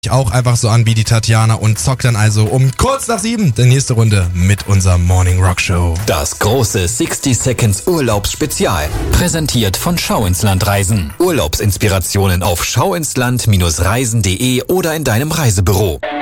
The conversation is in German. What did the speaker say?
auch einfach so an wie die Tatjana und zockt dann also um kurz nach 7 die nächste Runde mit unserer Morning Rock Show. Das große 60 Seconds Urlaubsspezial. Präsentiert von Schau ins Land Reisen. Urlaubsinspirationen auf schauinsland-reisen.de oder in deinem Reisebüro.